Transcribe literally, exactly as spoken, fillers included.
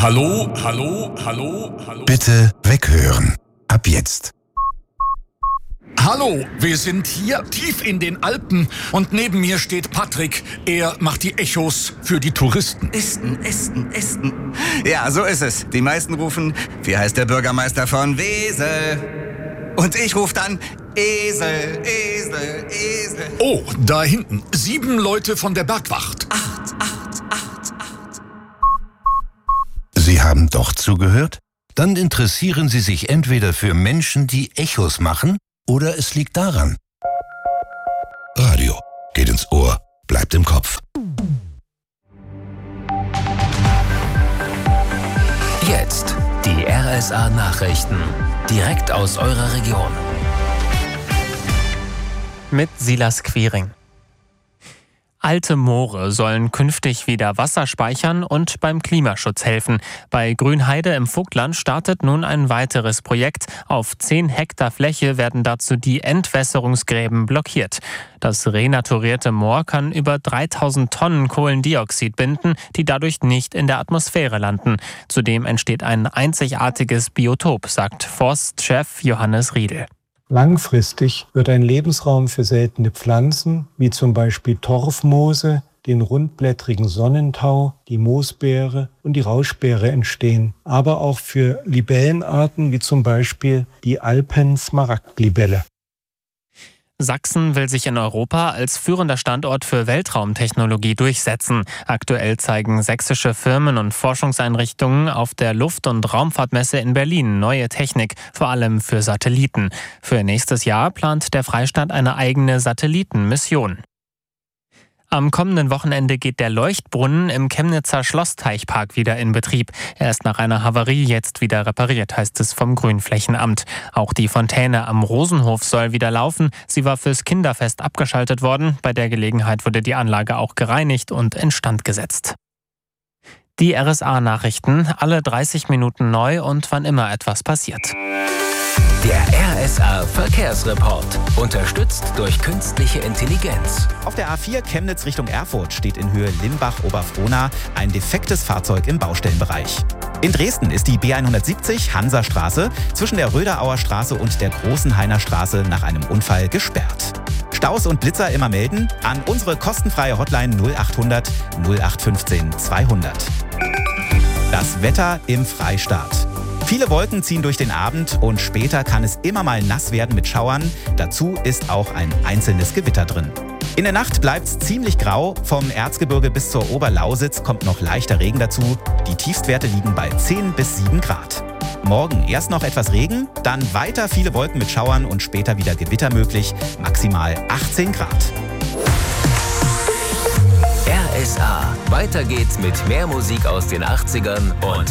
Hallo, hallo, hallo, hallo. Bitte weghören. Ab jetzt. Hallo, wir sind hier tief in den Alpen und neben mir steht Patrick. Er macht die Echos für die Touristen. Esten, Esten, Esten. Ja, so ist es. Die meisten rufen, wie heißt der Bürgermeister von Wesel? Und ich rufe dann Esel, Esel, Esel. Oh, da hinten. Sieben Leute von der Bergwacht. Acht, acht, acht, acht. Sie haben doch zugehört? Dann interessieren Sie sich entweder für Menschen, die Echos machen, oder es liegt daran. Radio geht ins Ohr, bleibt im Kopf. Jetzt die R S A-Nachrichten. Direkt aus eurer Region. Mit Silas Quiring. Alte Moore sollen künftig wieder Wasser speichern und beim Klimaschutz helfen. Bei Grünheide im Vogtland startet nun ein weiteres Projekt. Auf zehn Hektar Fläche werden dazu die Entwässerungsgräben blockiert. Das renaturierte Moor kann über dreitausend Tonnen Kohlendioxid binden, die dadurch nicht in der Atmosphäre landen. Zudem entsteht ein einzigartiges Biotop, sagt Forstchef Johannes Riedel. Langfristig wird ein Lebensraum für seltene Pflanzen, wie zum Beispiel Torfmoose, den rundblättrigen Sonnentau, die Moosbeere und die Rauschbeere entstehen. Aber auch für Libellenarten, wie zum Beispiel die Alpen-Smaragdlibelle. Sachsen will sich in Europa als führender Standort für Weltraumtechnologie durchsetzen. Aktuell zeigen sächsische Firmen und Forschungseinrichtungen auf der Luft- und Raumfahrtmesse in Berlin neue Technik, vor allem für Satelliten. Für nächstes Jahr plant der Freistaat eine eigene Satellitenmission. Am kommenden Wochenende geht der Leuchtbrunnen im Chemnitzer Schlossteichpark wieder in Betrieb. Er ist nach einer Havarie jetzt wieder repariert, heißt es vom Grünflächenamt. Auch die Fontäne am Rosenhof soll wieder laufen. Sie war fürs Kinderfest abgeschaltet worden. Bei der Gelegenheit wurde die Anlage auch gereinigt und instand gesetzt. Die R S A-Nachrichten, alle dreißig Minuten neu und wann immer etwas passiert. Der R S A-Verkehrsreport. Unterstützt durch künstliche Intelligenz. Auf der A vier Chemnitz Richtung Erfurt steht in Höhe Limbach-Oberfrohna ein defektes Fahrzeug im Baustellenbereich. In Dresden ist die B hundertsiebzig Hansastraße zwischen der Röderauer Straße und der Großenhainer Straße nach einem Unfall gesperrt. Staus und Blitzer immer melden an unsere kostenfreie Hotline null achthundert null acht fünfzehn zweihundert. Das Wetter im Freistaat. Viele Wolken ziehen durch den Abend und später kann es immer mal nass werden mit Schauern. Dazu ist auch ein einzelnes Gewitter drin. In der Nacht bleibt es ziemlich grau. Vom Erzgebirge bis zur Oberlausitz kommt noch leichter Regen dazu. Die Tiefstwerte liegen bei zehn bis sieben Grad. Morgen erst noch etwas Regen, dann weiter viele Wolken mit Schauern und später wieder Gewitter möglich. Maximal achtzehn Grad. R S A. Weiter geht's mit mehr Musik aus den achtzigern und